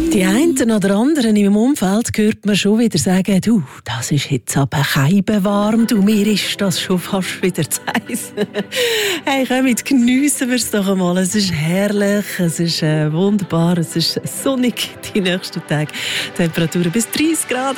Die einen oder anderen in meinem Umfeld hört man schon wieder sagen, du, das ist jetzt aber warm, du, mir ist das schon fast wieder zu heiß. Hey, kommt, geniessen wir es doch einmal. Es ist herrlich, es ist wunderbar, es ist sonnig die nächsten Tage. Temperaturen bis 30 Grad.